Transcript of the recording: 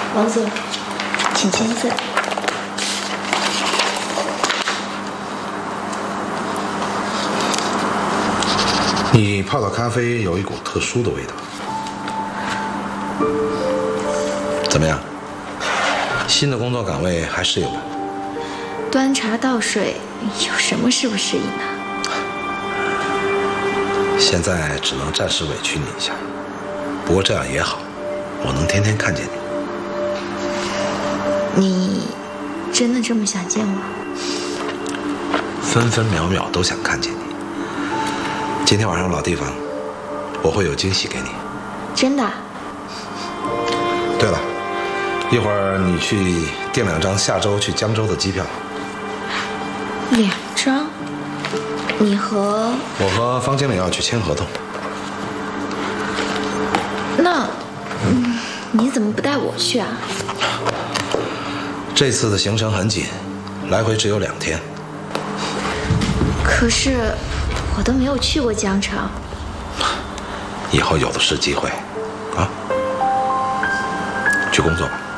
王总，请签字。 你泡的咖啡有一股特殊的味道，怎么样？新的工作岗位还适应吗？ 端茶倒水，有什么适不适应呢？ 现在只能暂时委屈你一下，不过这样也好，我能天天看见你。 你真的这么想见我？ 分分秒秒都想看见你。今天晚上老地方，我会有惊喜给你。 真的？ 对了，一会儿你去订2张下周去江州的机票。 2张？你和…… 我和方经理要去签合同。 那，你怎么不带我去啊？ 这次的行程很紧，来回只有2天。 可是我都没有去过江城。 以后有的是机会，啊，去工作吧。